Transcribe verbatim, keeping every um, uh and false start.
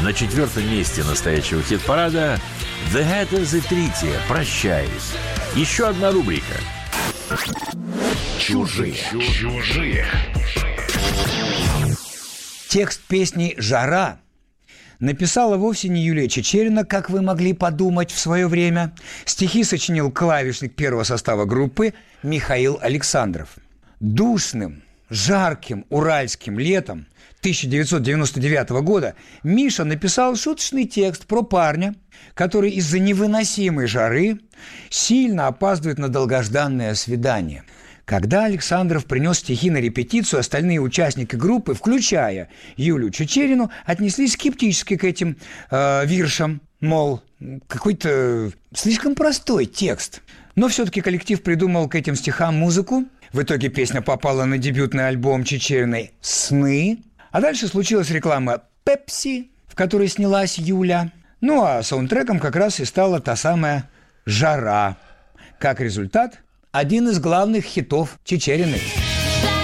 На четвертом месте настоящего хит-парада The Hatters и Трити «Прощай». Еще одна рубрика. Чужие. Чужие. Текст песни «Жара» написала вовсе не Юлия Чичерина, как вы могли подумать в свое время. Стихи сочинил клавишник первого состава группы Михаил Александров. Душным, жарким уральским летом тысяча девятьсот девяносто девятого года Миша написал шуточный текст про парня, который из-за невыносимой жары сильно опаздывает на долгожданное свидание. Когда Александров принес стихи на репетицию, остальные участники группы, включая Юлю Чичерину, отнеслись скептически к этим э, виршам. Мол, какой-то слишком простой текст. Но все-таки коллектив придумал к этим стихам музыку. В итоге песня попала на дебютный альбом Чичериной «Сны». А дальше случилась реклама «Пепси», в которой снялась Юля. Ну а саундтреком как раз и стала та самая «Жара». Как результат – один из главных хитов Чичериной.